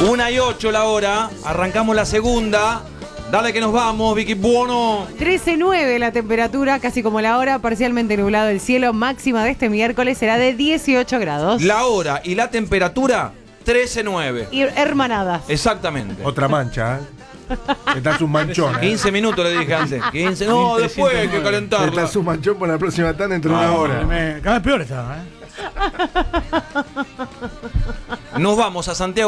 1:08 la hora. Arrancamos la segunda. Dale que nos vamos, Vicky Buono. 13:09 la temperatura, casi como la hora, parcialmente nublado el cielo. Máxima de este miércoles será de 18 grados. La hora y la temperatura, 13:09. Y hermanadas. Exactamente. Otra mancha, ¿eh? Está su manchón. 15 minutos le dije antes. 15. No, después hay que calentarla. Está su manchón por la próxima tanda dentro de una hora. Cada vez peor estaba, ¿eh? Nos vamos a Santiago.